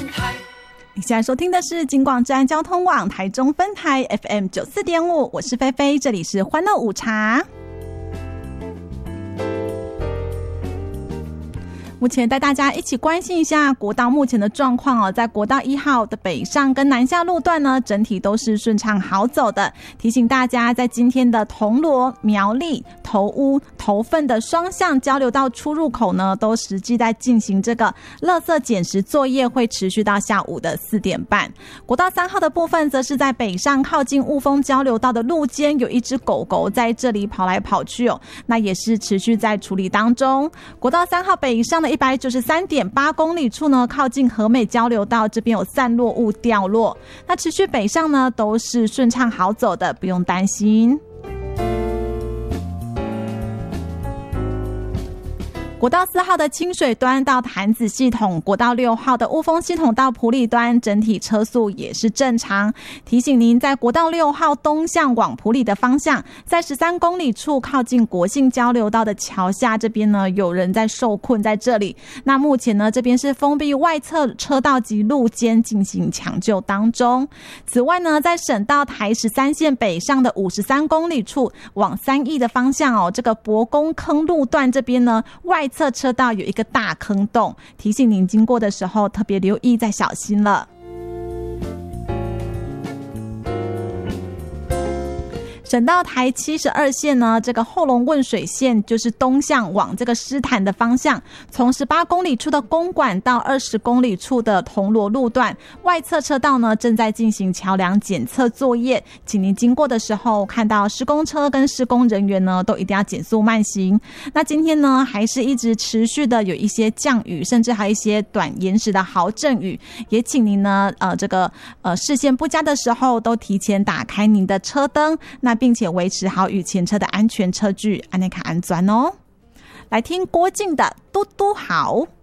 台。 你现在收听的是金广治安交通网台中分台 FM 94.5，我是菲菲，这里是欢乐午茶。目前带大家一起关心一下国道目前的状况哦，在国道1号的北上跟南下路段呢，整体都是顺畅好走的。提醒大家，在今天的铜锣、苗栗、头屋、头份的双向交流道出入口呢，都实际在进行这个垃圾捡拾作业，会持续到下午的4点半。国道3号的部分，则是在北上靠近雾峰交流道的路肩，有一只狗狗在这里跑来跑去哦，那也是持续在处理当中。国道3号北上的193.8公里处呢，靠近和美交流道这边有散落物掉落，那持续北上呢都是顺畅好走的，不用担心。国道4号的清水端到潭子系统，国道6号的雾峰系统到埔里端，整体车速也是正常。提醒您，在国道6号东向往埔里的方向，在13公里处靠近国姓交流道的桥下这边呢，有人在受困在这里。那目前呢，这边是封闭外侧车道及路肩进行抢救当中。此外呢，在省道台13线北上的53公里处往3义的方向哦，这个博公坑路段这边呢，外侧车道有一个大坑洞，提醒您经过的时候特别留意再小心了。省道台72线呢，这个后龙汶水线就是东向往这个狮潭的方向，从18公里处的公馆到20公里处的铜锣路段，外侧车道呢正在进行桥梁检测作业，请您经过的时候看到施工车跟施工人员呢，都一定要减速慢行。那今天呢，还是一直持续的有一些降雨，甚至还有一些短延时的豪阵雨，也请您呢，视线不佳的时候，都提前打开您的车灯，那并且维持好与前车的安全车距，安内卡安全哦。来听郭靖的嘟嘟好。